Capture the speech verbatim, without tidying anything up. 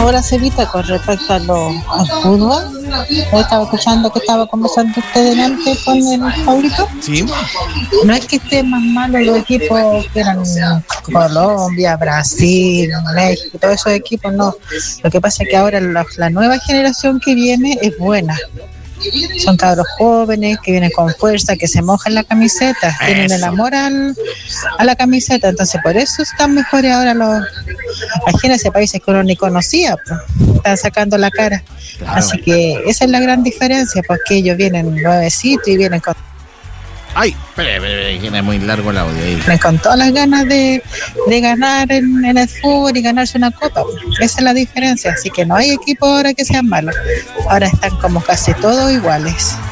Ahora, Cevita, con respecto a lo, al fútbol, he estado escuchando que estaba conversando usted delante con el Paulito. Sí. No es que estén más malos los equipos que eran Colombia, Brasil, México, todos esos equipos, no. Lo que pasa es que ahora la, la nueva generación que viene es buena. Son cabros jóvenes que vienen con fuerza, que se mojan la camiseta, tienen el amor al, a la camiseta, entonces por eso están mejores ahora los imagínense países que uno ni conocía, pues, están sacando la cara, claro. Así que esa es la gran diferencia, porque ellos vienen nuevecitos y vienen con Ay, espere, espere, espere, es muy largo el audio ahí. Vienen con todas las ganas de, de ganar en, en el fútbol y ganarse una copa. Esa es la diferencia. Así que no hay equipo ahora que sean malos. Ahora están como casi todos iguales.